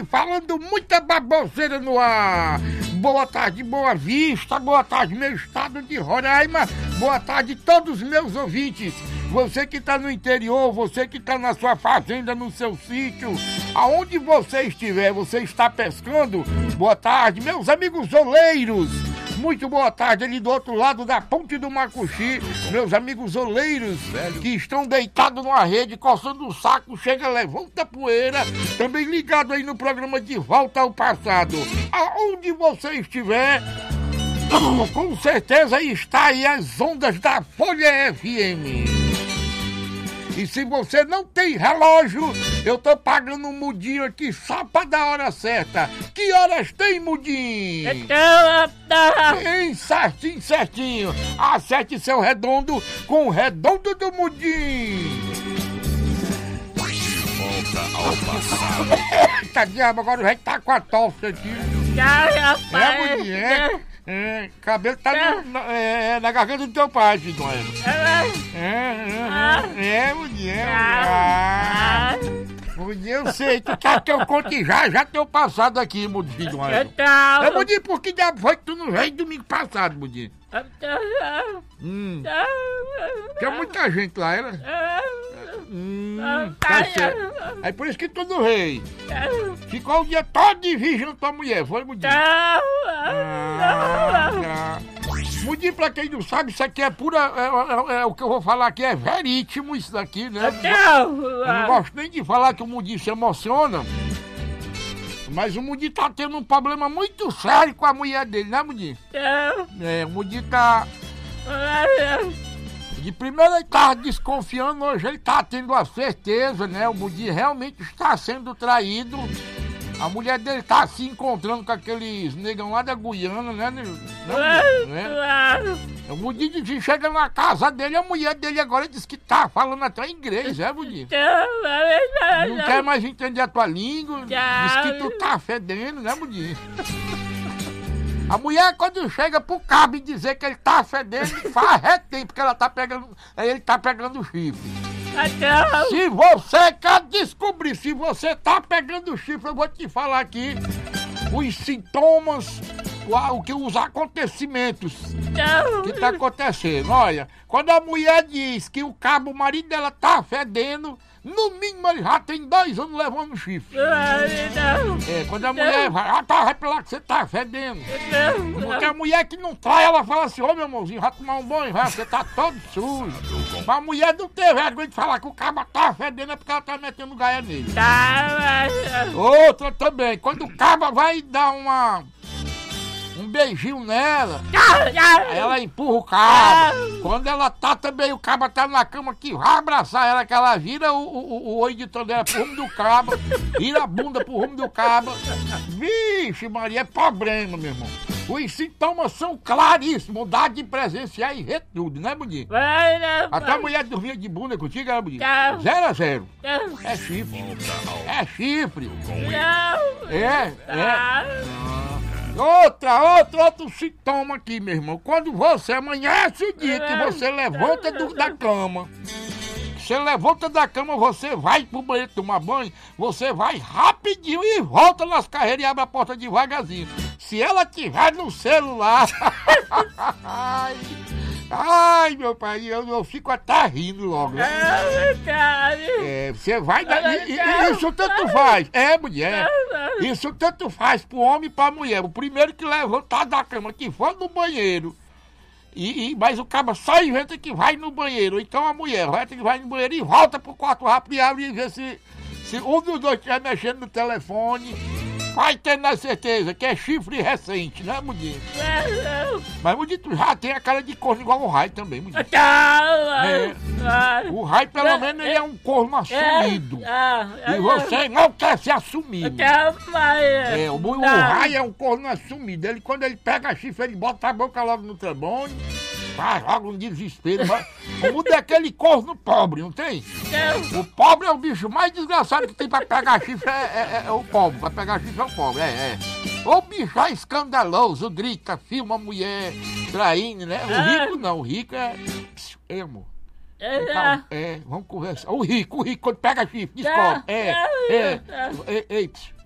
tarde, falando muita baboseira no ar. Boa tarde, Boa Vista, boa tarde, meu estado de Roraima, boa tarde todos os meus ouvintes. Você que está no interior, você que está na sua fazenda, no seu sítio, aonde você estiver, você está pescando, boa tarde, meus amigos oleiros. Muito boa tarde ali do outro lado da Ponte do Macuxi, meus amigos oleiros que estão deitados numa rede, coçando o saco, chega, levanta a poeira, também ligado aí no programa De Volta ao Passado. Aonde você estiver, com certeza está aí as ondas da Folha FM. E se você não tem relógio, eu tô pagando um mudinho aqui só pra dar a hora certa. Que horas tem, mudinho? Bem certinho, certinho. Acerte seu redondo com o redondo do mudinho. De volta ao passado. Eita diabo, agora o velho tá com a tosse aqui. É, mudinho, cabelo tá na garganta do teu pai, filho. Mudinho, eu sei, tu quer que eu conte já teu passado aqui, Mudinho. Mudinho, por que diabo foi que tu não veio domingo passado, Mudinho? Tinha muita gente lá, era? Tá certo. Aí por isso que tu não veio. Ficou o dia todo de vigiando tua mulher, foi, Mudinho? Mudinho, pra quem não sabe, isso aqui é pura. É o que eu vou falar aqui, é veríssimo isso daqui, né? Eu não gosto nem de falar que o Mudinho se emociona. Mas o Mudinho tá tendo um problema muito sério com a mulher dele, né, Mudinho? O Mudinho tá. De primeiro ele tava desconfiando, hoje ele tá tendo a certeza, né? O Mudinho realmente está sendo traído. A mulher dele tá se encontrando com aqueles negão lá da Guiana, né? O Mudinho chega na casa dele, a mulher dele agora diz que tá falando até inglês, Mudinho? Não quer mais entender a tua língua, diz que tu tá fedendo, né, Mudinho? A mulher, quando chega pro cabo e dizer que ele tá fedendo, faz tempo porque ela tá pegando, ele tá pegando o chifre. Se você quer descobrir se você tá pegando o chifre, eu vou te falar aqui os sintomas, os acontecimentos que tá acontecendo. Olha, quando a mulher diz que o marido dela tá fedendo, no mínimo ele já tem 2 anos levando chifre. Quando a mulher vai pra lá que você tá fedendo. Porque a mulher que não trai, ela fala assim, ô meu irmãozinho, vai tomar um banho, você tá todo sujo. Mas a mulher não tem vergonha de falar que o cabo tá fedendo é porque ela tá metendo gaia nele. Outra também, quando o cabo vai dar um beijinho nela, aí ela empurra o cabo. Quando ela tá também, o cabo tá na cama que vai abraçar ela, que ela vira o olho de todo dela pro rumo do cabo, vira a bunda pro rumo do cabo. Vixe, Maria, é problema, meu irmão. Os sintomas são claríssimos, dá de presenciar e ver tudo, né, Budinho? Até a mulher dormia de bunda contigo, né, Budinho? 0-0. É chifre. É chifre. Outro sintoma aqui, meu irmão. Quando você amanhece o dia que você levanta da cama, você vai pro banheiro tomar banho, você vai rapidinho e volta nas carreiras e abre a porta devagarzinho. Se ela tiver no celular... Ai, meu pai, eu fico até rindo logo. Você vai... Isso tanto faz. Mulher. Isso tanto faz pro homem e pra mulher. O primeiro que levantar da cama, que for no banheiro, mas o cara só inventa que vai no banheiro. Então a mulher vai no banheiro e volta pro quarto rápido e abre e vê se um dos dois estiver mexendo no telefone. Vai ter na certeza que é chifre recente, né, Mudinho? Mas, Mudinho, tu já tem a cara de corno igual o Rai também, Mudinho. O Rai, pelo menos, ele é um corno assumido. E você não quer se assumir. O Rai é um corno assumido. Ele, quando ele pega chifre, ele bota a boca logo no trombone. Faz logo um desespero. O mundo é aquele corno pobre, não tem? O pobre é o bicho mais desgraçado que tem pra pegar chifre, é o pobre. Pra pegar chifre é o pobre, O bicho é escandaloso, grita, filma a mulher, traindo, né? O rico não, o rico é... amor. Vamos conversar. O rico, quando pega chifre, descobre. Ei,